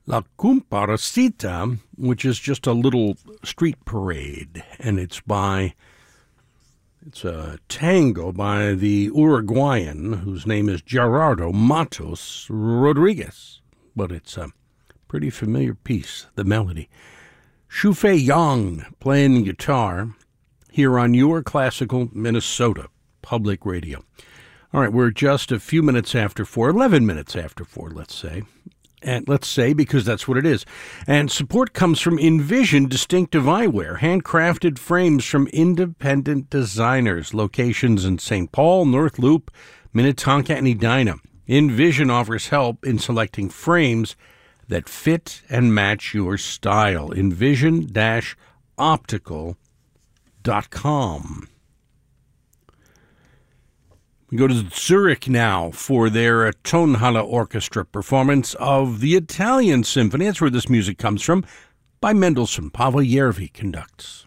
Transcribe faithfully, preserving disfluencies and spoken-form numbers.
La Comparsita, which is just a little street parade, and it's by, it's a tango by the Uruguayan, whose name is Gerardo Matos Rodriguez, but it's a pretty familiar piece, the melody. Shu-Fei Yang playing guitar here on your Classical Minnesota Public Radio. All right, we're just a few minutes after four, eleven minutes after four, let's say. And let's say, because that's what it is. And support comes from Envision Distinctive Eyewear, handcrafted frames from independent designers. Locations in Saint Paul, North Loop, Minnetonka, and Edina. Envision offers help in selecting frames that fit and match your style. envision dash optical dot com. We go to Zurich now for their Tonhalle Orchestra performance of the Italian Symphony. That's where this music comes from, by Mendelssohn. Pavel Järvi conducts.